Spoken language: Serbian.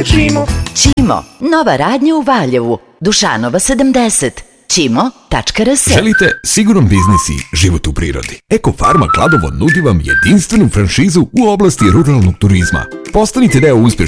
Ćimo. Ćimo, nova radnja u Valjevu, Dušanova 70. Ćimo.rs. Želite siguran biznis i život u prirodi? Eko Farma Kladovo nudi vam jedinstvenu franšizu u oblasti ruralnog turizma. Postanite deo uspješnog